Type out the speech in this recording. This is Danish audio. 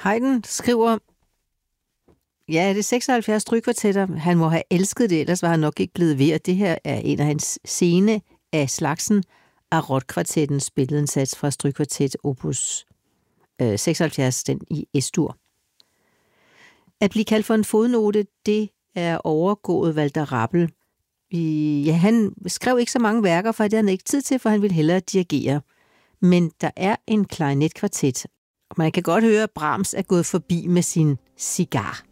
Haydn skriver, ja, det er 76 strygkvartetter. Han må have elsket det, ellers var han nok ikke blevet ved. Det her er en af hans scene af slagsen. Arot-kvartetten spillede en sats fra strygkvartet opus 76, den i S-dur. At blive kaldt for en fodnote, det er overgået Walter Rappel. Ja, han skrev ikke så mange værker, for det havde han ikke tid til, for han ville hellere dirigere. Men der er en klarinetkvartet, og man kan godt høre, at Brahms er gået forbi med sin cigar.